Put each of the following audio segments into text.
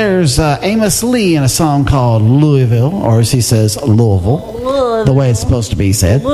there's Amos Lee in a song called Louisville, or as he says, Louisville, the way it's supposed to be said.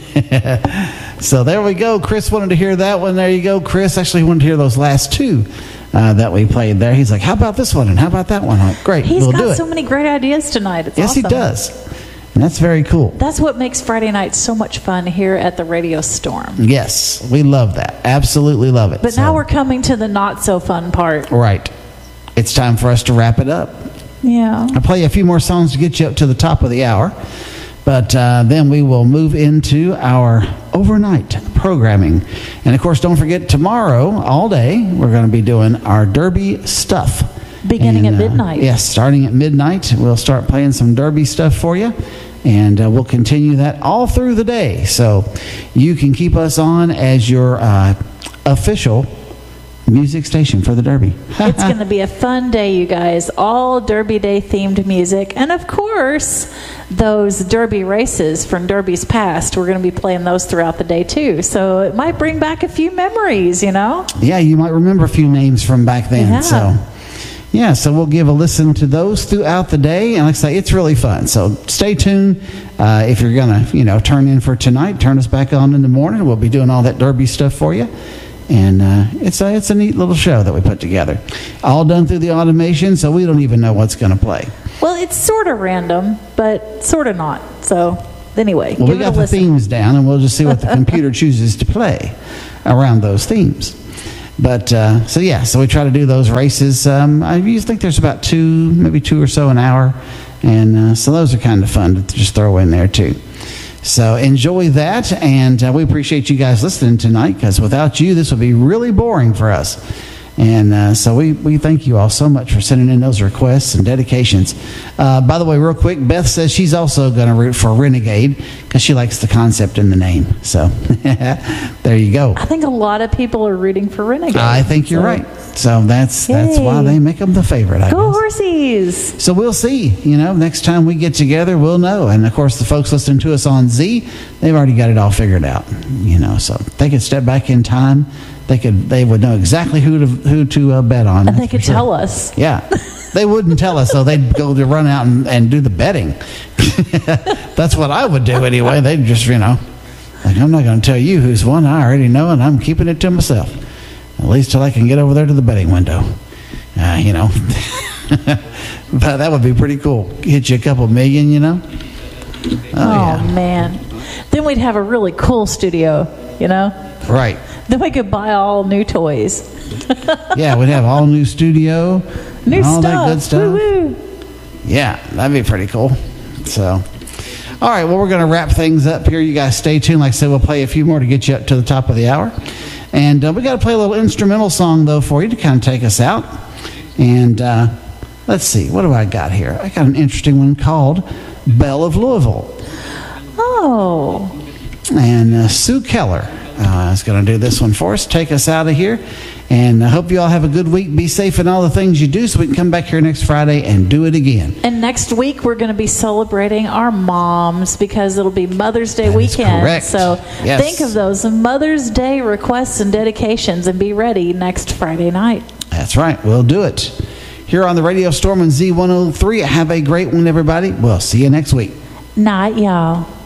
So there we go. Chris wanted to hear that one. There you go. Chris actually wanted to hear those last two that we played there. He's like, how about this one and how about that one? I'm like, great, He's we'll do it. got so many great ideas tonight. It's yes, awesome. he does. And that's very cool. That's what makes Friday night so much fun here at the Radio Storm. Yes, we love that. Absolutely love it. But now we're coming to the not so fun part. Right. It's time for us to wrap it up. Yeah. I'll play a few more songs to get you up to the top of the hour. But then we will move into our overnight programming. And, of course, don't forget, tomorrow, all day, we're going to be doing our Derby stuff. Beginning at midnight. Yes, starting at midnight. We'll start playing some Derby stuff for you. And we'll continue that all through the day. So you can keep us on as your official music station for the Derby. It's going to be a fun day, you guys. All Derby Day themed music. And of course, those Derby races from Derby's past, we're going to be playing those throughout the day too. So it might bring back a few memories, you know? Yeah, you might remember a few names from back then. Yeah. So we'll give a listen to those throughout the day. And like I say, it's really fun. So stay tuned. If you're going to, turn in for tonight, turn us back on in the morning. We'll be doing all that Derby stuff for you. And it's a neat little show that we put together. All done through the automation, so we don't even know what's going to play. Well, it's sort of random, but sort of not. So anyway, well, we got the themes down, and we'll just see what the computer chooses to play around those themes. But so we try to do those races. I usually think there's about maybe two or so an hour, and so those are kind of fun to just throw in there too. So enjoy that, and we appreciate you guys listening tonight, because without you, this would be really boring for us. And so we thank you all so much for sending in those requests and dedications. By the way, real quick, Beth says she's also going to root for Renegade because she likes the concept in the name. So there you go. I think a lot of people are rooting for Renegade. I think you're right. So that's why they make them the favorite, I Go guess. Horsies! So we'll see. Next time we get together, we'll know. And, of course, the folks listening to us on Z, they've already got it all figured out. So they could step back in time. They would know exactly who to bet on. And they could tell us. Yeah. They wouldn't tell us, so they'd go to run out and do the betting. That's what I would do anyway. They'd just, like, I'm not going to tell you who's won. I already know, and I'm keeping it to myself. At least till I can get over there to the betting window. But that would be pretty cool. Hit you a couple million, Oh, man. Then we'd have a really cool studio, Right. Then we could buy all new toys. Yeah, we'd have all new studio. New all stuff. that good stuff. Woo-woo. Yeah, that'd be pretty cool. So, all right, well, we're going to wrap things up here. You guys stay tuned. Like I said, we'll play a few more to get you up to the top of the hour. And we got to play a little instrumental song, though, for you to kind of take us out. And let's see, what do I got here? I got an interesting one called Belle of Louisville. Oh. And Sue Keller is going to do this one for us, take us out of here. And I hope you all have a good week. Be safe in all the things you do so we can come back here next Friday and do it again. And next week we're going to be celebrating our moms because it'll be Mother's Day weekend. Correct. So Yes. think of those Mother's Day requests and dedications and be ready next Friday night. That's right. We'll do it. Here on the Radio Storm and Z103. Have a great one, everybody. We'll see you next week. Night, y'all.